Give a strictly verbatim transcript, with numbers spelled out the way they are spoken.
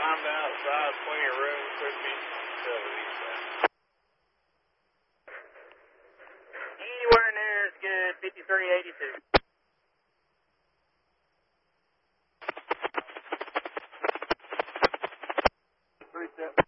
I'm outside, plenty of room, could be facilities. Anywhere in there is good, fifty-three eighty-two. Three step.